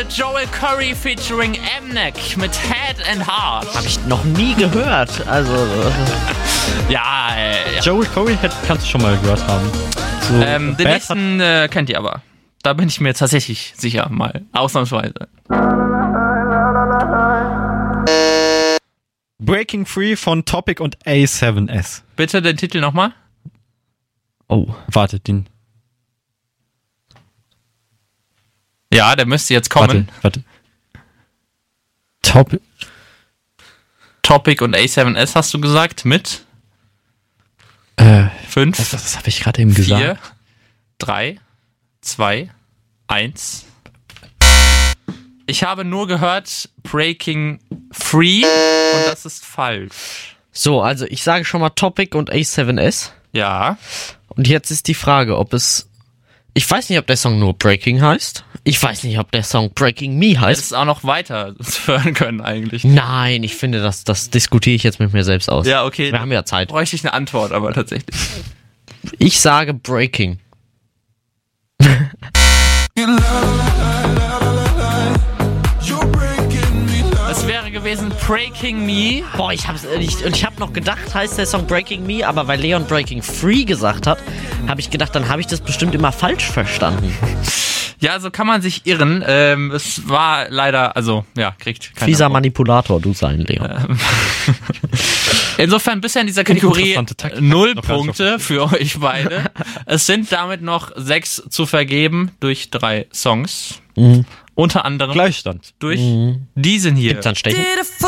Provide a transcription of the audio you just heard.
Joel Curry featuring Mnek mit Head and Heart. Habe ich noch nie gehört. Also. Ja, Joel Curry kannst du schon mal gehört haben. So, den nächsten kennt ihr aber. Da bin ich mir tatsächlich sicher, mal. Ausnahmsweise. Breaking Free von Topic und A7S. Bitte den Titel nochmal. Oh, warte, den. Ja, der müsste jetzt kommen. Warte. Topic und A7S hast du gesagt, mit 5, das habe ich gerade eben 4, gesagt. 3, 2, 1. Ich habe nur gehört Breaking Free und das ist falsch. So, also ich sage schon mal Topic und A7S. Ja. Und jetzt ist die Frage, ob es... Ich weiß nicht, ob der Song nur Breaking heißt. Ich weiß nicht, ob der Song Breaking Me heißt. Hättest auch noch weiter hören können eigentlich. Nein, ich finde, das diskutiere ich jetzt mit mir selbst aus. Ja, okay. Wir haben ja Zeit. Bräuchte ich eine Antwort, aber tatsächlich. Ich sage Breaking. Es wäre gewesen Breaking Me. Boah, ich hab noch gedacht, heißt der Song Breaking Me, aber weil Leon Breaking Free gesagt hat, habe ich gedacht, dann habe ich das bestimmt immer falsch verstanden. Ja, so kann man sich irren. Es war leider, also, ja, kriegt keiner. Fieser Manipulator, du sein, Leon. Insofern bisher in dieser Kategorie Interessante Taktik. 0 Punkte für euch beide. Es sind damit noch 6 zu vergeben durch 3 Songs. Unter anderem Gleichstand. durch diesen hier. Gibt's dann Stechen?